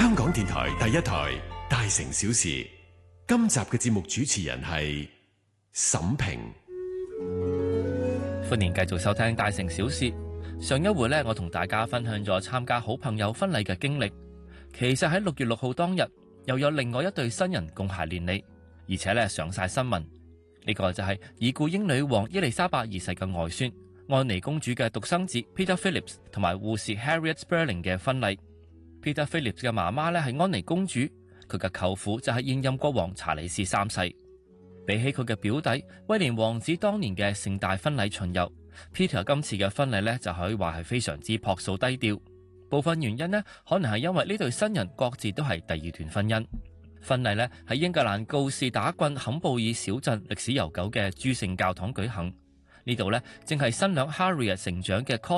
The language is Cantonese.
香港電台第一台《大城小事》，今集嘅節目主持人係沈平。 歡迎繼續收聽《大城小事》。上一回呢，我同大家分享咗參加好朋友婚禮嘅經歷。其實喺6月6號當日，又有另外一對新人共諧連理，而且呢上晒新聞。呢個就係已故英女王伊麗莎白二世嘅外孫安妮公主嘅獨生子 Peter Phillips 同埋護士 Harriet Sperling 嘅婚禮。Peter Phillips 嘅媽媽呢係安妮公主，佢嘅舅父就係現任國王查理斯三世。比起佢嘅表弟威廉王子當年嘅盛大婚禮巡遊， Peter 今次嘅婚禮呢就可以話係非常之樸素低調。部分原因呢，可能係因為呢對新人各自都係第二段婚姻。婚禮呢喺英格蘭告士打郡坎布爾小鎮歷史悠久嘅諸聖教堂舉行。呢度呢正係新娘 Harriet 成長嘅